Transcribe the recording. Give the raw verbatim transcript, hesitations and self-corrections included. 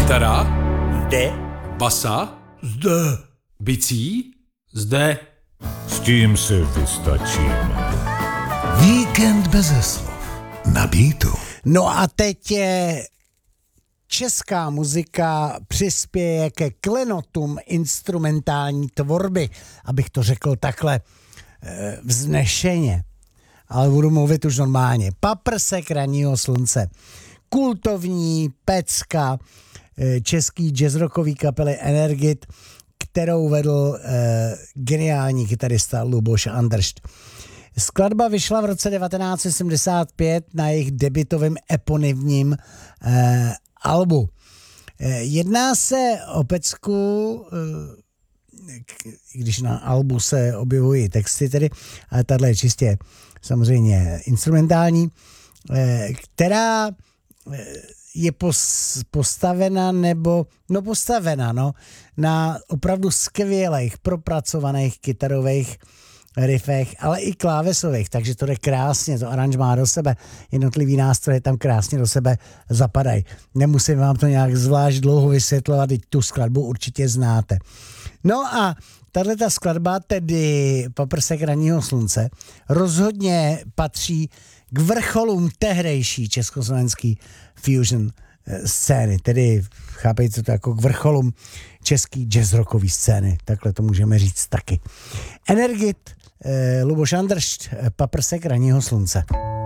Kytara? Zde. Basa? Zde. Bicí? Zde. S tím si vystačíme. Víkend beze slov. Na beatu. No a teď je česká muzika přispěje ke klenotům instrumentální tvorby, abych to řekl takhle e, vznešeně. Ale budu mluvit už normálně. Paprsek ranního slunce. Kultovní pecka e, český jazzrockový kapely Energit, kterou vedl e, geniální kytarista Luboš Andršt. Skladba vyšla v roce devatenáct set sedmdesát pět na jejich debutovém eponymním eh, albu. Eh, jedná se o pecku, eh, když na albu se objevují texty tedy, ale tahle je čistě samozřejmě instrumentální, eh, která eh, je pos, postavena nebo, no postavena, no, na opravdu skvělých, propracovaných kytarových riffech, ale i klávesových, takže to jde krásně, to aranžmá do sebe, jednotlivý nástroje tam krásně do sebe zapadají. Nemusím vám to nějak zvlášť dlouho vysvětlovat, teď tu skladbu určitě znáte. No a tato skladba, tedy Paprsek ranního slunce, rozhodně patří k vrcholům tehdejší československý fusion scény, tedy chápejte to jako k vrcholům český jazzrockový scény, takhle to můžeme říct taky. Energit, eh, Luboš Andršt, Paprsek ranního slunce.